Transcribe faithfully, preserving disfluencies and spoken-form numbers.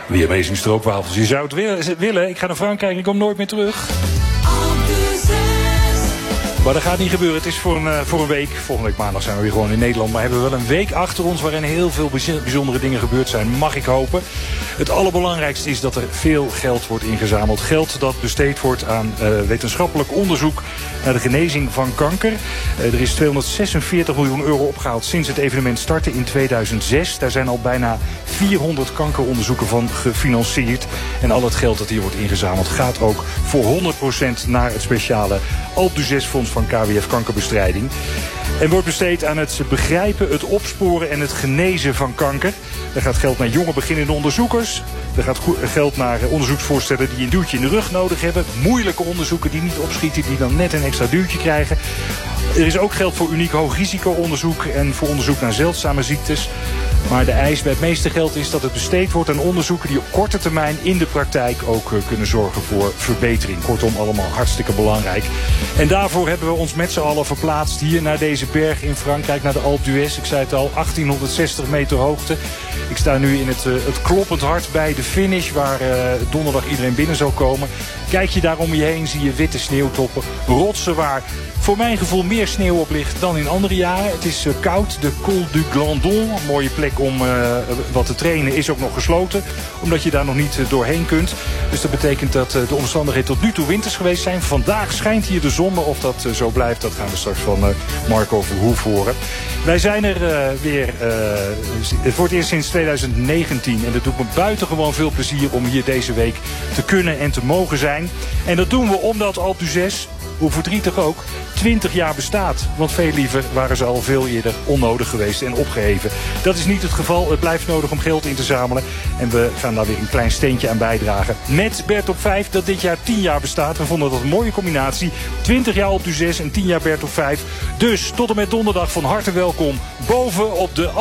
Weer Amazing Stroopwafels. Je zou het willen, willen. Ik ga naar Frankrijk en ik kom nooit meer terug. Maar dat gaat niet gebeuren. Het is voor een, uh, voor een week. Volgende week maandag zijn we weer gewoon in Nederland. Maar hebben we wel een week achter ons waarin heel veel bijzondere dingen gebeurd zijn. Mag ik hopen. Het allerbelangrijkste is dat er veel geld wordt ingezameld. Geld dat besteed wordt aan uh, wetenschappelijk onderzoek naar de genezing van kanker. Uh, er is tweehonderdzesenveertig miljoen euro opgehaald sinds het evenement startte in tweeduizend zes. Daar zijn al bijna vierhonderd kankeronderzoeken van gefinancierd. En al het geld dat hier wordt ingezameld gaat ook voor honderd procent naar het speciale Alpe d'Huez Fonds van K W F Kankerbestrijding. En wordt besteed aan het begrijpen, het opsporen en het genezen van kanker. Er gaat geld naar jonge beginnende onderzoekers. Er gaat geld naar onderzoeksvoorstellen die een duwtje in de rug nodig hebben. Moeilijke onderzoeken die niet opschieten, die dan net een extra duwtje krijgen. Er is ook geld voor uniek hoogrisico-onderzoek en voor onderzoek naar zeldzame ziektes. Maar de eis bij het meeste geld is dat het besteed wordt aan onderzoeken die op korte termijn in de praktijk ook kunnen zorgen voor verbetering. Kortom, allemaal hartstikke belangrijk. En daarvoor hebben we ons met z'n allen verplaatst hier naar deze berg in Frankrijk, naar de Alpe d'Huez. Ik zei het al, achttienhonderdzestig meter hoogte. Ik sta nu in het, uh, het kloppend hart bij de finish, waar uh, donderdag iedereen binnen zal komen. Kijk je daar om je heen, zie je witte sneeuwtoppen, rotsen waar voor mijn gevoel meer sneeuw op ligt dan in andere jaren. Het is uh, koud. De Col du Glandon, een mooie plek om uh, wat te trainen, is ook nog gesloten. Omdat je daar nog niet uh, doorheen kunt. Dus dat betekent dat uh, de omstandigheden tot nu toe winters geweest zijn. Vandaag schijnt hier de zon, maar of dat uh, zo blijft, dat gaan we straks van uh, Marco Verhoef horen. Wij zijn er uh, weer uh, voor het eerst sinds tweeduizend negentien. En dat doet me buitengewoon veel plezier om hier deze week te kunnen en te mogen zijn. En dat doen we omdat Alpe d'Huez, hoe verdrietig ook, twintig jaar bestaat. Want veel liever waren ze al veel eerder onnodig geweest en opgeheven. Dat is niet het geval. Het blijft nodig om geld in te zamelen. En we gaan daar weer een klein steentje aan bijdragen. Met Bertop vijf, dat dit jaar tien jaar bestaat. We vonden dat een mooie combinatie. twintig jaar Alpe d'Huez en tien jaar Bertop vijf. Dus tot en met donderdag van harte welkom boven op de